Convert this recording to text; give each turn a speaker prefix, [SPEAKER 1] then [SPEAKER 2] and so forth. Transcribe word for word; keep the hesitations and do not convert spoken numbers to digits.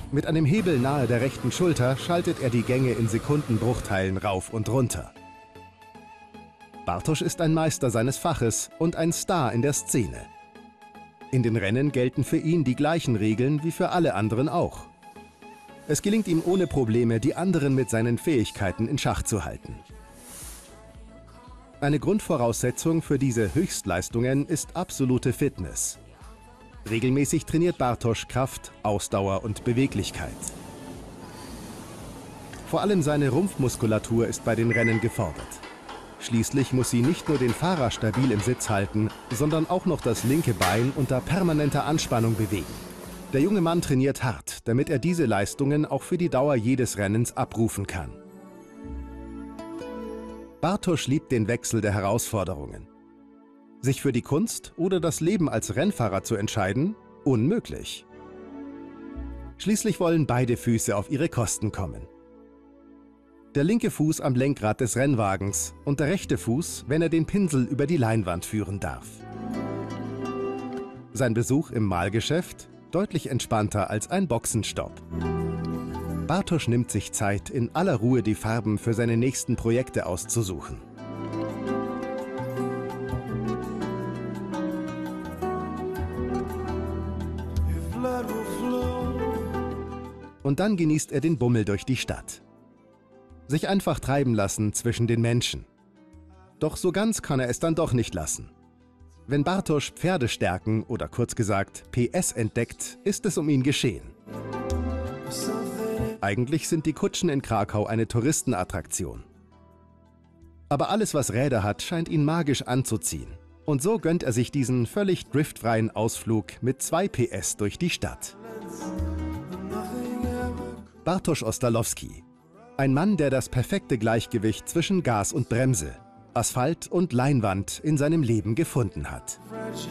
[SPEAKER 1] Mit einem Hebel nahe der rechten Schulter schaltet er die Gänge in Sekundenbruchteilen rauf und runter. Bartosz ist ein Meister seines Faches und ein Star in der Szene. In den Rennen gelten für ihn die gleichen Regeln wie für alle anderen auch. Es gelingt ihm ohne Probleme, die anderen mit seinen Fähigkeiten in Schach zu halten. Eine Grundvoraussetzung für diese Höchstleistungen ist absolute Fitness. Regelmäßig trainiert Bartosz Kraft, Ausdauer und Beweglichkeit. Vor allem seine Rumpfmuskulatur ist bei den Rennen gefordert. Schließlich muss sie nicht nur den Fahrer stabil im Sitz halten, sondern auch noch das linke Bein unter permanenter Anspannung bewegen. Der junge Mann trainiert hart, damit er diese Leistungen auch für die Dauer jedes Rennens abrufen kann. Bartosz liebt den Wechsel der Herausforderungen. Sich für die Kunst oder das Leben als Rennfahrer zu entscheiden? Unmöglich. Schließlich wollen beide Füße auf ihre Kosten kommen. Der linke Fuß am Lenkrad des Rennwagens und der rechte Fuß, wenn er den Pinsel über die Leinwand führen darf. Sein Besuch im Malgeschäft? Deutlich entspannter als ein Boxenstopp. Bartosz nimmt sich Zeit, in aller Ruhe die Farben für seine nächsten Projekte auszusuchen. Und dann genießt er den Bummel durch die Stadt. Sich einfach treiben lassen zwischen den Menschen. Doch so ganz kann er es dann doch nicht lassen. Wenn Bartosz Pferdestärken oder kurz gesagt P S entdeckt, ist es um ihn geschehen. Eigentlich sind die Kutschen in Krakau eine Touristenattraktion. Aber alles, was Räder hat, scheint ihn magisch anzuziehen. Und so gönnt er sich diesen völlig driftfreien Ausflug mit zwei P S durch die Stadt. Bartosz Ostalowski. Ein Mann, der das perfekte Gleichgewicht zwischen Gas und Bremse, Asphalt und Leinwand in seinem Leben gefunden hat.